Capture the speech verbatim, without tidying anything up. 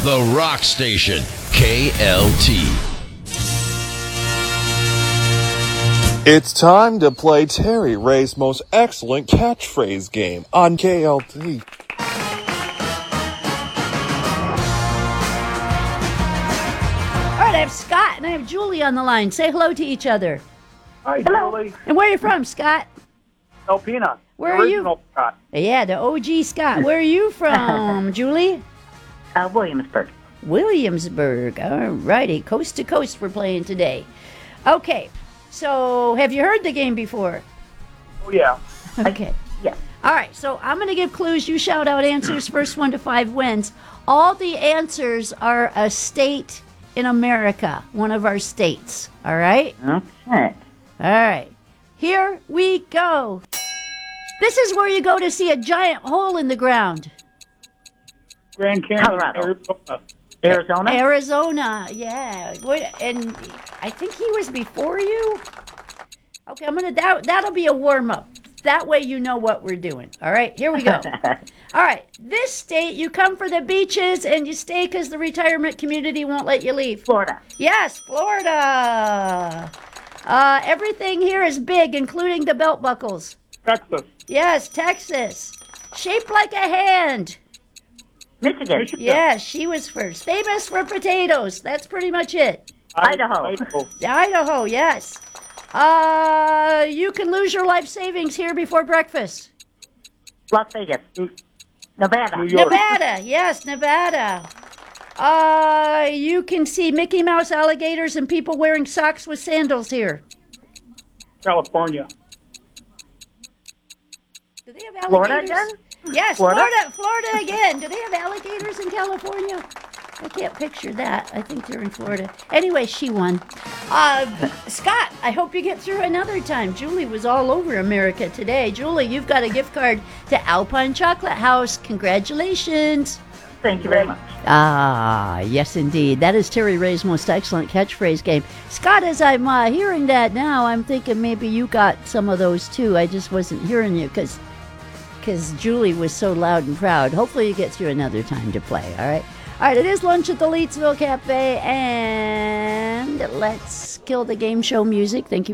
the rock station, K L T. It's time to play Terry Ray's most excellent catchphrase game on K L T. All right, I have Scott and I have Julie on the line. Say hello to each other. Hi, Julie. And where are you from, Scott? Alpena. Where are you? Original Scott. Yeah, the O G Scott. Where are you from, Julie? Uh, Williamsburg. Williamsburg. All righty. Coast to coast we're playing today. Okay. So, have you heard the game before? Oh, yeah. Okay. Yeah. All right. So, I'm going to give clues. You shout out answers. First one to five wins. All the answers are a state in America, one of our states. All right? Okay. All right. Here we go. This is where you go to see a giant hole in the ground. Grand Canyon, Colorado. Arizona. Arizona? Arizona, yeah. What- And I think he was before you. Okay, I'm gonna that that'll be a warm up. That way you know what we're doing. All right, here we go. All right, this state you come for the beaches and you stay because the retirement community won't let you leave. Florida. Yes, Florida. Uh, everything here is big, including the belt buckles. Texas. Yes, Texas. Shaped like a hand. Michigan. Michigan. Yeah, she was first. Famous for potatoes. That's pretty much it. Idaho. Idaho. Idaho, yes. Uh, you can lose your life savings here before breakfast. Las Vegas. Nevada. New York. Nevada, yes, Nevada. Uh, you can see Mickey Mouse alligators and people wearing socks with sandals here. California. Do they have alligators? Florida again? Yes, Florida? Florida, Florida again. Do they have alligators in California? I can't picture that. I think they're in Florida. Anyway, she won. Uh, Scott, I hope you get through another time. Julie was all over America today. Julie, you've got a gift card to Alpine Chocolate House. Congratulations. Thank you very much. Ah, yes, indeed. That is Terry Ray's most excellent catchphrase game. Scott, as I'm uh, hearing that now, I'm thinking maybe you got some of those too. I just wasn't hearing you because because Julie was so loud and proud. Hopefully you get through another time to play, all right? All right, it is lunch at the Leetsville Cafe, and let's kill the game show music. Thank you.